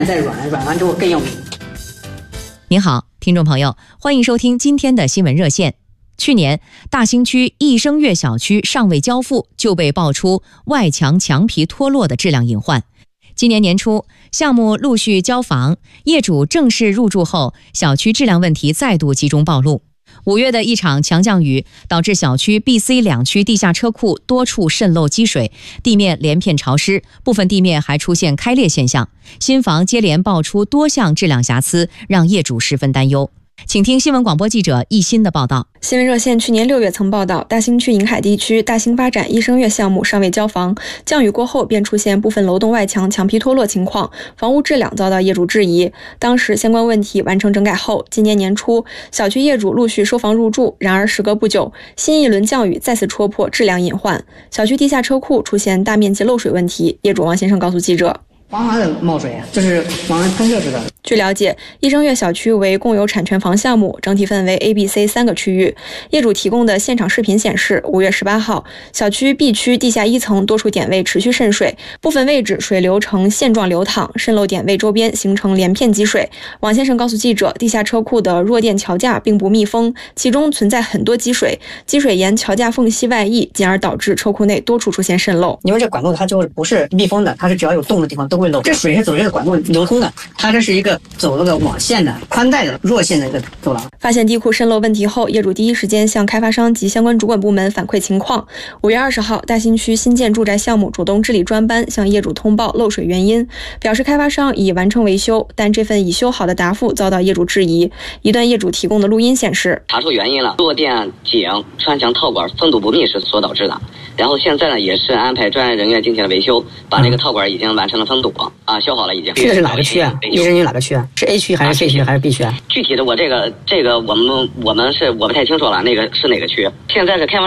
再软，软完之后更要命。 您好，听众朋友，欢迎收听今天的新闻热线。去年，大兴区益生悦小区尚未交付，就被爆出外墙墙皮脱落的质量隐患。今年年初，项目陆续交房，业主正式入住后，小区质量问题再度集中暴露。5月的一场强降雨导致小区 B、C 两区地下车库多处渗漏积水，地面连片潮湿，部分地面还出现开裂现象。新房接连爆出多项质量瑕疵，让业主十分担忧。请听新闻广播记者易鑫的报道。 新闻热线去年6月曾报道，大兴区银海地区大兴发展益生悦项目尚未交房，降雨过后便出现部分楼栋外墙墙皮脱落情况，房屋质量遭到业主质疑。当时相关问题完成整改后，今年年初小区业主陆续收房入住，然而时隔不久，新一轮降雨再次戳破质量隐患，小区地下车库出现大面积漏水问题。业主王先生告诉记者， 哗哗的冒水，这是往外喷射似的。 据了解，益生悦小区为共有产权房项目，整体分为 A、B、C 3个区域。业主提供的现场视频显示，5月18号，小区 B 区地下1层多处点位持续渗水，部分位置水流呈线状流淌，渗漏点位周边形成连片积水。王先生告诉记者，地下车库的弱电桥架并不密封，其中存在很多积水，积水沿桥架缝隙外溢，进而导致车库内多处出现渗漏。 因为这管路它就不是密封的，它是只要有洞的地方都会漏。这水是走这个管路流通的，它这是一个走那个网线的宽带的弱线的一个走廊。 发现地库渗漏问题后，业主第一时间向开发商及相关主管部门反馈情况。5月20号，大兴区新建住宅项目主动治理专班向业主通报漏水原因，表示开发商已完成维修，但这份已修好的答复遭到业主质疑。一段业主提供的录音显示， 查出原因了，弱电井穿墙套管封堵不密是所导致的。然后现在呢，也是安排专业人员进行了维修，把这个套管已经完成了封堵修好了已经。 这是哪个区啊？益生悦哪个区啊？是 A 区还是 C 区还是 B 区啊？ 具体的我这个我们是我不太清楚了，那个是哪个区？现在是开发